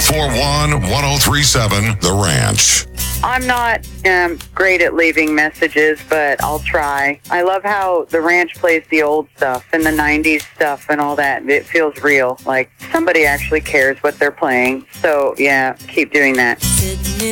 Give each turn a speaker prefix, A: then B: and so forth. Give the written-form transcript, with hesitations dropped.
A: 441-1037 The Ranch.
B: I'm not great at leaving messages, but I'll try. I love how the ranch plays the old stuff and the 90s stuff and all that. It feels real, like somebody actually cares what they're playing. So, yeah, keep doing that.